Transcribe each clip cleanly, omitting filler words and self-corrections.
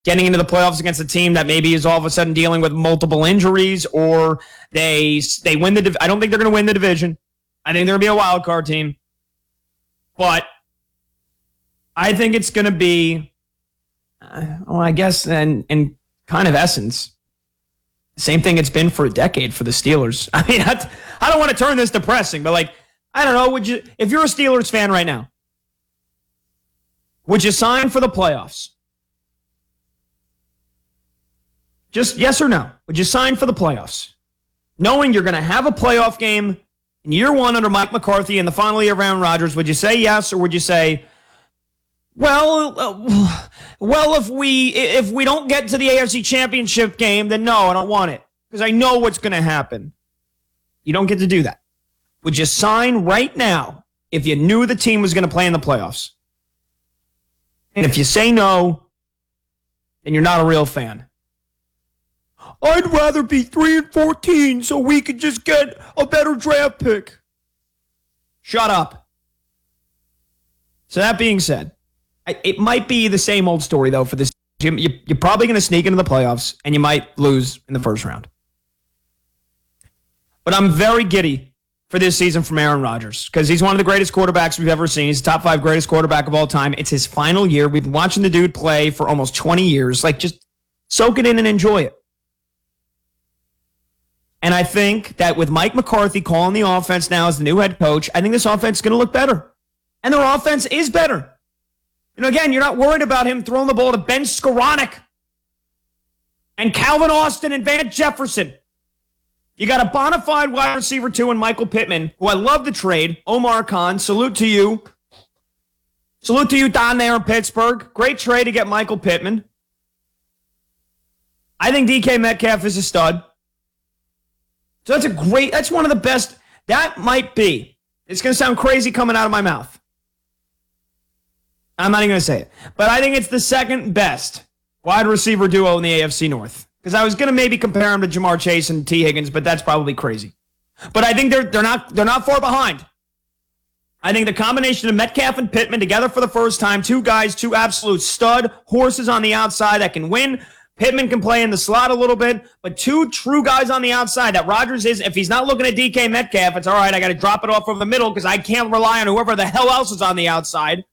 getting into the playoffs against a team that maybe is all of a sudden dealing with multiple injuries, or they win the. I don't think they're going to win the division. I think they're going to be a wild card team, but I think it's going to be, I guess, in kind of essence, same thing it's been for a decade for the Steelers. I mean, I don't want to turn this depressing, but like, I don't know. If you're a Steelers fan right now, would you sign for the playoffs? Just yes or no. Would you sign for the playoffs? Knowing you're going to have a playoff game in year one under Mike McCarthy and the final year of Aaron Rodgers, would you say yes, or would you say, well, if we don't get to the AFC Championship game, then no, I don't want it because I know what's going to happen. You don't get to do that. Would you sign right now if you knew the team was going to play in the playoffs? And if you say no, then you're not a real fan. I'd rather be 3-14 so we could just get a better draft pick. Shut up. So that being said, it might be the same old story, though, for this team. You're probably going to sneak into the playoffs, and you might lose in the first round. But I'm very giddy for this season from Aaron Rodgers because he's one of the greatest quarterbacks we've ever seen. He's the top 5 greatest quarterback of all time. It's his final year. We've been watching the dude play for almost 20 years. Like, just soak it in and enjoy it. And I think that with Mike McCarthy calling the offense now as the new head coach, I think this offense is going to look better. And their offense is better. You know, again, you're not worried about him throwing the ball to Ben Skoranek and Calvin Austin and Van Jefferson. You got a bona fide wide receiver, too, in Michael Pittman, who I love the trade. Omar Khan, salute to you. Salute to you down there in Pittsburgh. Great trade to get Michael Pittman. I think DK Metcalf is a stud. So that's one of the best. That might be. It's going to sound crazy coming out of my mouth. I'm not even going to say it. But I think it's the second best wide receiver duo in the AFC North. Because I was going to maybe compare him to Jamar Chase and T. Higgins, but that's probably crazy. But I think they're not far behind. I think the combination of Metcalf and Pittman together for the first time, two guys, two absolute stud horses on the outside that can win. Pittman can play in the slot a little bit, but two true guys on the outside that Rodgers is, if he's not looking at DK Metcalf, it's all right, I got to drop it off over the middle because I can't rely on whoever the hell else is on the outside.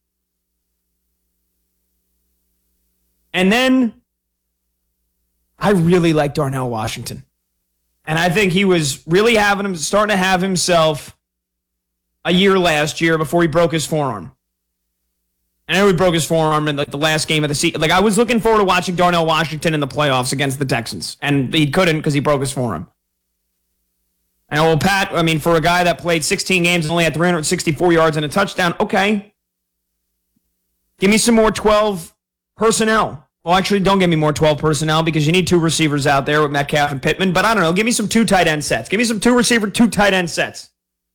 And then I really like Darnell Washington. And I think he was really starting to have himself a year last year before he broke his forearm. I know he broke his forearm in the last game of the season. I was looking forward to watching Darnell Washington in the playoffs against the Texans, and he couldn't because he broke his forearm. And well, Pat, for a guy that played 16 games and only had 364 yards and a touchdown, okay. Give me some more 12 personnel. Well, actually, don't give me more 12 personnel because you need 2 receivers out there with Metcalf and Pittman, but I don't know. Give me some 2 tight end sets. Give me some 2 receiver, 2 tight end sets.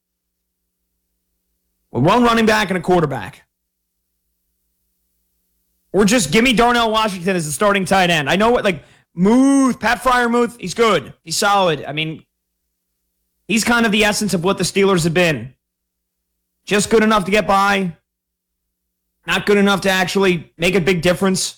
With 1 running back and a quarterback. Or just give me Darnell Washington as the starting tight end. I know what, Pat Freiermuth, he's good. He's solid. He's kind of the essence of what the Steelers have been. Just good enough to get by. Not good enough to actually make a big difference.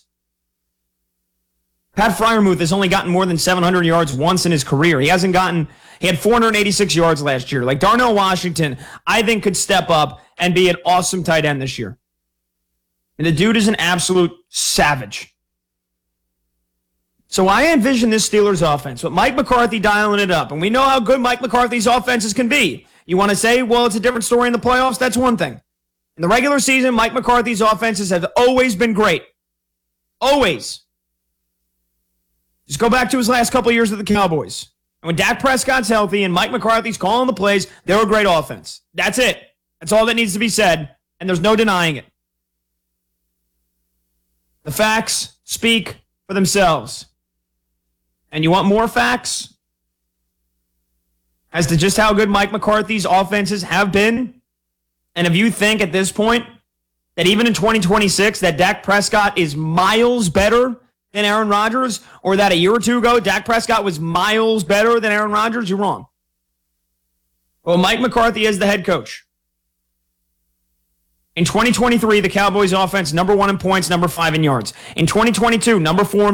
Pat Freiermuth has only gotten more than 700 yards once in his career. He had 486 yards last year. Darnell Washington, I think could step up and be an awesome tight end this year. And the dude is an absolute savage. So I envision this Steelers offense with Mike McCarthy dialing it up. And we know how good Mike McCarthy's offenses can be. You want to say, well, it's a different story in the playoffs? That's one thing. In the regular season, Mike McCarthy's offenses have always been great. Always. Just go back to his last couple of years with the Cowboys. And when Dak Prescott's healthy and Mike McCarthy's calling the plays, they're a great offense. That's it. That's all that needs to be said. And there's no denying it. The facts speak for themselves. And you want more facts as to just how good Mike McCarthy's offenses have been? And if you think at this point that even in 2026 that Dak Prescott is miles better than Aaron Rodgers, or that a year or two ago Dak Prescott was miles better than Aaron Rodgers, you're wrong. Well, Mike McCarthy is the head coach. In 2023, the Cowboys offense, number 1 in points, number 5 in yards. In 2022, number 4 in